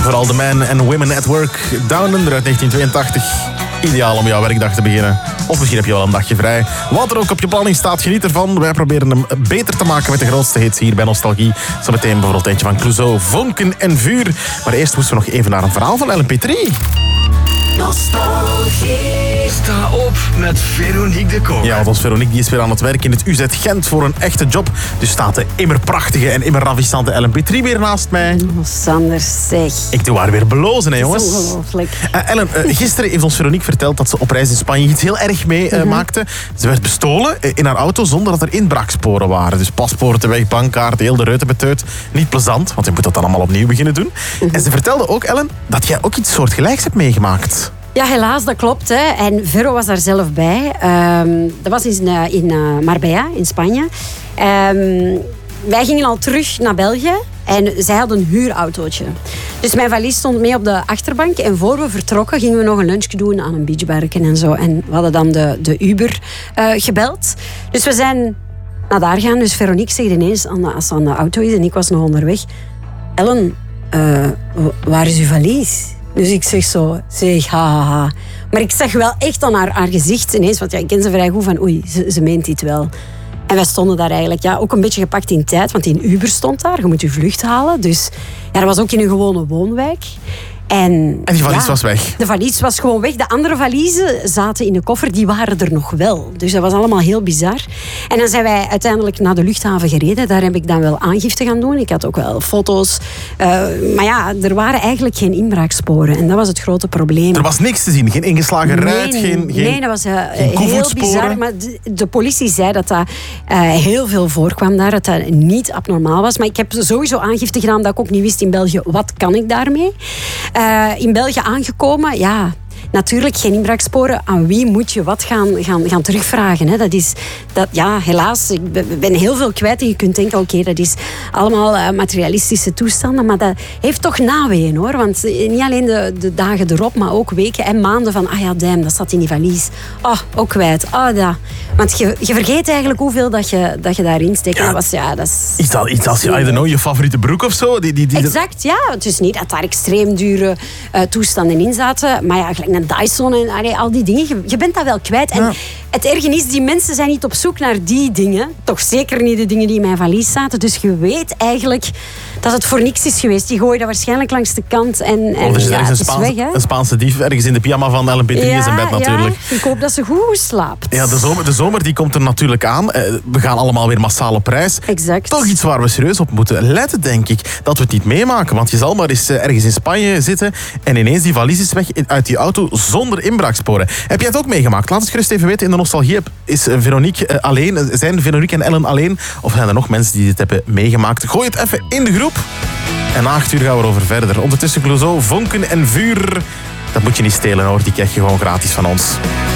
Vooral de Men and Women at Work. Down Under uit 1982. Ideaal om jouw werkdag te beginnen. Of misschien heb je wel een dagje vrij. Wat er ook op je planning staat, geniet ervan. Wij proberen hem beter te maken met de grootste hits hier bij Nostalgie. Zometeen bijvoorbeeld eentje van Clouseau, Vonken en Vuur. Maar eerst moesten we nog even naar een verhaal van Ellen Petrie. Nostalgie. Sta op met Veronique de Koker. Ja, want ons Veronique die is weer aan het werk in het UZ Gent voor een echte job. Dus staat de immer prachtige en immer ravissante Ellen Petrie weer naast mij. Oh, Sander, zeg. Ik doe haar weer belozen, hè, jongens. Ongelooflijk. Ellen, gisteren heeft ons Veronique verteld dat ze op reis in Spanje iets heel erg meemaakte. Ze werd bestolen in haar auto zonder dat er inbraaksporen waren. Dus paspoorten weg, bankkaart, heel de ruiten beteut. Niet plezant, want je moet dat dan allemaal opnieuw beginnen doen. En ze vertelde ook, Ellen, dat jij ook iets soortgelijks hebt meegemaakt. Ja, helaas, dat klopt. Hè. En Vero was daar zelf bij. Dat was in Marbella, in Spanje. Wij gingen al terug naar België. En zij had een huurautootje. Dus mijn valies stond mee op de achterbank. En voor we vertrokken gingen we nog een lunchje doen aan een beachbarken en zo. En we hadden dan de Uber gebeld. Dus we zijn naar daar gaan. Dus Veronique zegt ineens, als ze aan de auto is en ik was nog onderweg. Ellen, waar is uw valies? Dus ik zeg zo, ha. Maar ik zag wel echt aan haar gezicht ineens, want ja, ik ken ze vrij goed van, oei, ze meent dit wel. En wij stonden daar eigenlijk ook een beetje gepakt in tijd, want in Uber stond daar, je moet je vlucht halen. Dus ja, dat was ook in een gewone woonwijk. En die valies was weg? De valies was gewoon weg. De andere valiezen zaten in de koffer, die waren er nog wel. Dus dat was allemaal heel bizar. En dan zijn wij uiteindelijk naar de luchthaven gereden. Daar heb ik dan wel aangifte gaan doen. Ik had ook wel foto's. Maar ja, er waren eigenlijk geen inbraaksporen. En dat was het grote probleem. Er was niks te zien? Geen ingeslagen ruit? Nee, dat was heel bizar. Maar de politie zei dat dat heel veel voorkwam daar. Dat dat niet abnormaal was. Maar ik heb sowieso aangifte gedaan dat ik ook niet wist in België, wat kan ik daarmee? In België aangekomen, ja, natuurlijk geen inbraaksporen. Aan wie moet je wat gaan terugvragen? Hè? Helaas, ik ben heel veel kwijt. En je kunt denken, oké, dat is allemaal materialistische toestanden. Maar dat heeft toch naweeën, hoor. Want niet alleen de dagen erop, maar ook weken en maanden van, damn, dat zat in die valies. Ook kwijt. Dat. Want je vergeet eigenlijk hoeveel dat je daarin steekt. Ja, dat is iets als je favoriete broek of zo? Exact, ja. Het is niet dat daar extreem dure toestanden in zaten. Maar ja, gelijk een Dyson en al die dingen. Je bent dat wel kwijt. En het erge is, die mensen zijn niet op zoek naar die dingen. Toch zeker niet de dingen die in mijn valies zaten. Dus je weet eigenlijk dat het voor niks is geweest. Die gooien dat waarschijnlijk langs de kant. En er is ergens een Spaanse dief ergens in de pyjama van Ellen Petrie in zijn bed natuurlijk. Ja, ik hoop dat ze goed slaapt. Ja, de zomer die komt er natuurlijk aan. We gaan allemaal weer massaal op reis. Exact. Toch iets waar we serieus op moeten letten, denk ik. Dat we het niet meemaken. Want je zal maar eens ergens in Spanje zitten en ineens die valies is weg uit die auto zonder inbraaksporen. Heb jij het ook meegemaakt? Laat het gerust even weten in de Nostalgie. Is Veronique alleen? Zijn Veronique en Ellen alleen? Of zijn er nog mensen die dit hebben meegemaakt? Gooi het even in de groep. En na 8 uur gaan we erover verder. Ondertussen Clouseau, Vonken en Vuur. Dat moet je niet stelen, hoor. Die krijg je gewoon gratis van ons.